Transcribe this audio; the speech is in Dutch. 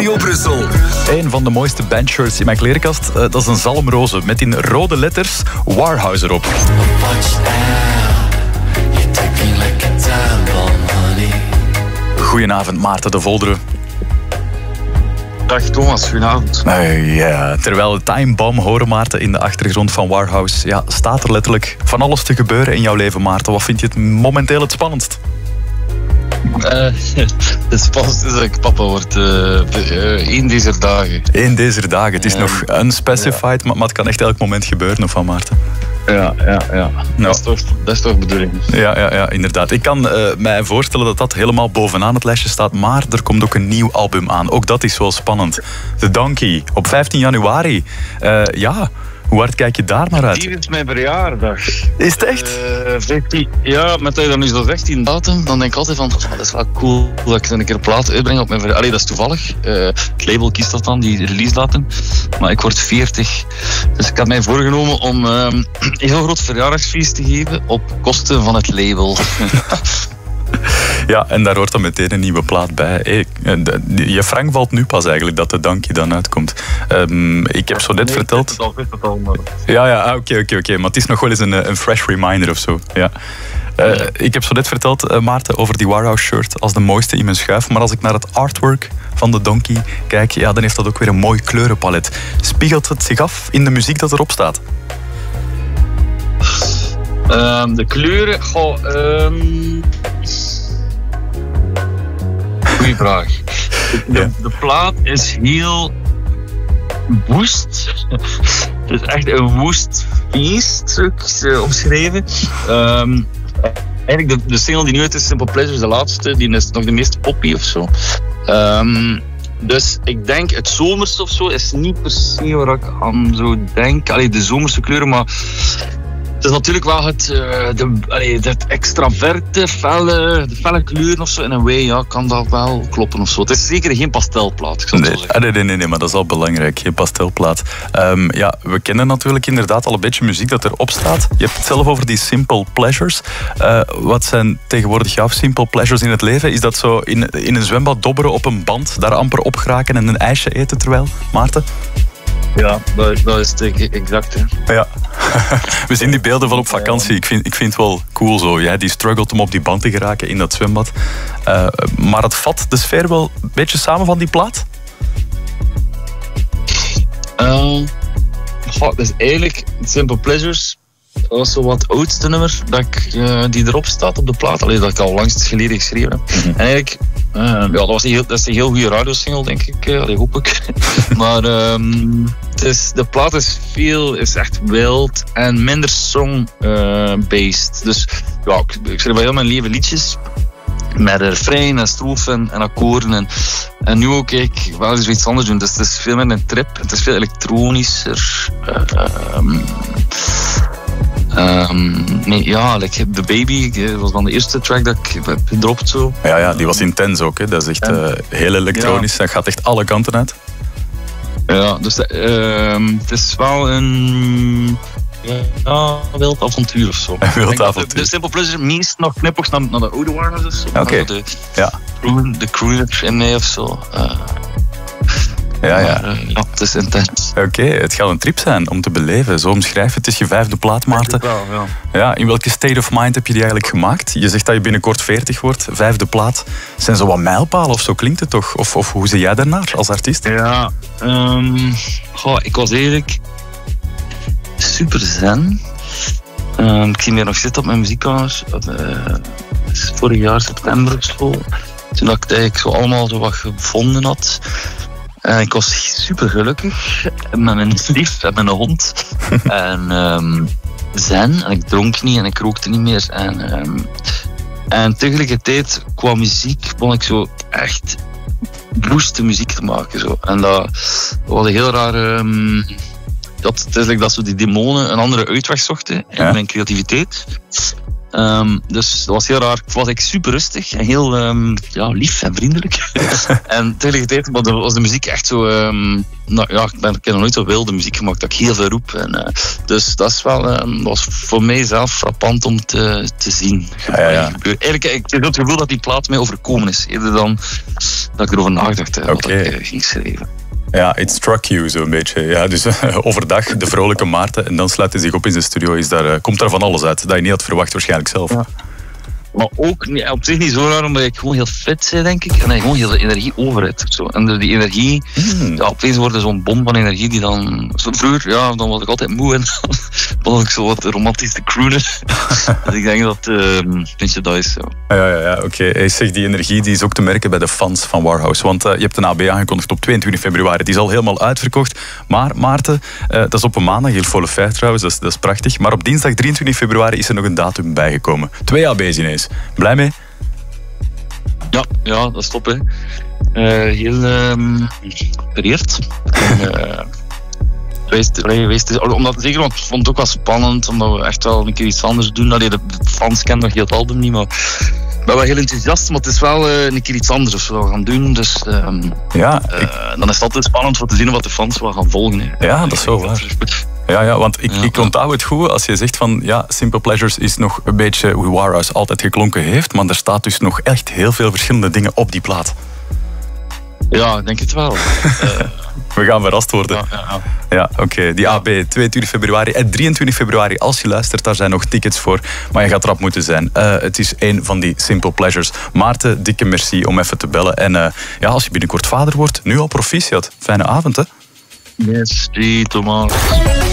Radio Brussel. Een van de mooiste bandshirts in mijn klerenkast, dat is een zalmroze met in rode letters Warhouse erop. Goedenavond, Maarten de Volderen. Dag Thomas, goedenavond. Ja, terwijl de Time Bomb horen, Maarten, in de achtergrond van Warhouse, ja, staat er letterlijk van alles te gebeuren in jouw leven, Maarten. Wat vind je het momenteel het spannendst? Het spannendste is dat ik papa word in deze dagen. In deze dagen. Het is nog unspecified, maar het kan echt elk moment gebeuren, of van Maarten? Ja. Nou. Dat is toch de bedoeling. Ja, inderdaad. Ik kan mij voorstellen dat dat helemaal bovenaan het lijstje staat, maar er komt ook een nieuw album aan. Ook dat is wel spannend. The Donkey, op 15 januari. Hoe hard kijk je daar naar uit? Hier is mijn verjaardag. Is het echt? 15, ja, met dat je dan nu zo zegt, die datum, dan denk ik altijd van, dat is wel cool dat ik een keer een plaat uitbreng op mijn verjaardag. Allee, dat is toevallig. Het label kiest dat dan, die release datum. Maar ik word 40. Dus ik had mij voorgenomen om een heel groot verjaardagsfeest te geven op kosten van het label. Ja, en daar hoort dan meteen een nieuwe plaat bij. Je frank valt nu pas eigenlijk dat de Donkey dan uitkomt. Ik heb zo net verteld... Ja, oké. Maar het is nog wel eens een fresh reminder of zo. Ja. Ik heb zo net verteld, Maarten, over die Warhouse shirt als de mooiste in mijn schuif. Maar als ik naar het artwork van de Donkey kijk, ja, dan heeft dat ook weer een mooi kleurenpalet. Spiegelt het zich af in de muziek dat erop staat? De kleuren... Goeie vraag. De plaat is heel woest. Het is echt een woest feest, zou ik omschrijven. Eigenlijk de single die nu uit is, Simple Pleasures, de laatste, die is nog de meest poppy of zo. Dus ik denk, het zomerse of zo is niet per se waar ik aan zou denken. Allee, de zomerse kleuren, maar... Het is natuurlijk wel het extraverte, de felle kleuren of zo. In een way, ja, kan dat wel kloppen of zo. Het is zeker geen pastelplaat, ik zou het zo zeggen. Nee, maar dat is al belangrijk, geen pastelplaat. We kennen natuurlijk inderdaad al een beetje muziek dat erop staat. Je hebt het zelf over die Simple Pleasures. Wat zijn tegenwoordig jouw Simple Pleasures in het leven? Is dat zo in een zwembad dobberen op een band, daar amper op geraken en een ijsje eten terwijl, Maarten? Ja, dat is het exact. Hè. Ja. We zien die beelden van op vakantie. Ik vind het wel cool zo. Jij die struggelt om op die band te geraken in dat zwembad. Maar het vat de sfeer wel een beetje samen van die plaat? Dus eigenlijk Simple Pleasures was zo wat oudste nummer die erop staat op de plaat. Allee, dat ik al langst geleden geschreven heb. En eigenlijk, dat is een heel goede radiosingle, denk ik. Hoop ik. Maar de plaat is echt wild en minder song-based. Dus ja, ik schreef wel heel mijn leven liedjes met refrein en strofen en akkoorden. En nu ook ik wel eens iets anders doen. Dus het is veel meer een trip. Het is veel elektronischer. The Baby was dan de eerste track dat ik heb gedropt zo. Ja, die was intens ook. Hè. Dat is echt heel elektronisch. Dat gaat echt alle kanten uit. Ja, dus het is wel een wild avontuur of zo. Een wild avontuur. De Simple Pleasure meest nog knippig naar de oude Warhouse of zo. Oké. De crooner in mij of zo. Het is intens. Oké, het gaat een trip zijn om te beleven. Zo omschrijf het is je 5e plaat, Maarten. Ja, in welke state of mind heb je die eigenlijk gemaakt? Je zegt dat je binnenkort 40 wordt, 5e plaat. Zijn zo wat mijlpalen of zo klinkt het toch? Of hoe zie jij daarnaar als artiest? Ja, ik was eigenlijk super zen. Ik zie me nog zitten op mijn muziekkamer. Vorig jaar september of zo. Toen ik het eigenlijk zo allemaal zo wat gevonden had. Ik was super gelukkig met mijn lief en mijn hond. En zen. En ik dronk niet en ik rookte niet meer. En tegelijkertijd, qua muziek, begon ik zo echt woeste muziek te maken. Zo. En dat was een heel raar... het is like dat zo die demonen een andere uitweg zochten in mijn creativiteit. Dus dat was heel raar. Was ik super rustig en heel lief en vriendelijk. En tegelijkertijd was de muziek echt zo... ik heb nog nooit zo wilde muziek gemaakt dat ik heel veel roep. En, dus dat is wel, was voor mij zelf frappant om te zien. Eigenlijk, ik heb het gevoel dat die plaat mij overkomen is. Eerder dan dat ik erover nadacht wat ik ging schrijven. Ja, it struck you zo'n beetje. Ja, dus overdag de vrolijke Maarten en dan sluit hij zich op in zijn studio. Komt daar van alles uit dat je niet had verwacht waarschijnlijk zelf. Ja. Maar ook op zich niet zo raar, omdat ik gewoon heel fit ben, denk ik. En dat je gewoon heel veel energie over hebt. Zo. En dus die energie, opeens wordt zo'n bom van energie die dan... Vroeger, dan was ik altijd moe en dan was ik zo wat romantisch te croonen. Dus ik denk dat dat is zo. Ja, oké. Zeg, die energie die is ook te merken bij de fans van Warhouse. Want je hebt een AB aangekondigd op 22 februari. Die is al helemaal uitverkocht. Maar Maarten, dat is op een maandag, heel volle feit trouwens, dat is prachtig. Maar op dinsdag 23 februari is er nog een datum bijgekomen. 2 AB's ineens. Blij mee? Ja, dat is top, hè. Heel vereerd. Zeker, want ik vond het ook wel spannend, omdat we echt wel een keer iets anders doen. De fans kennen nog heel het album niet, maar ik ben wel heel enthousiast, maar het is wel een keer iets anders wat we gaan doen. Dus dan is het altijd spannend om te zien wat de fans wel gaan volgen. Hè. Ja, dat is zo waar. Ja, want ik onthoud het goed als je zegt van Simple Pleasures is nog een beetje hoe Warhouse altijd geklonken heeft, maar er staat dus nog echt heel veel verschillende dingen op die plaat. Ja, ik denk het wel. We gaan verrast worden. Ja, oké. Die AB, 22 februari en 23 februari. Als je luistert, daar zijn nog tickets voor. Maar je gaat erop moeten zijn. Het is één van die Simple Pleasures. Maarten, dikke merci om even te bellen. En als je binnenkort vader wordt, nu al proficiat. Fijne avond, hè? Merci, Thomas.